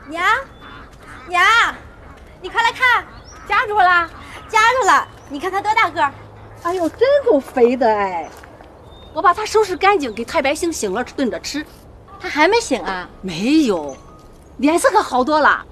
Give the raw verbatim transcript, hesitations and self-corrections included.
娘，娘，你快来看， 夹住了， 夹住了！你看他多大个儿？ 哎呦，真够肥的哎！我把它收拾干净，给太百姓醒了炖着吃。 他还没醒啊？ 没有，脸色可好多了。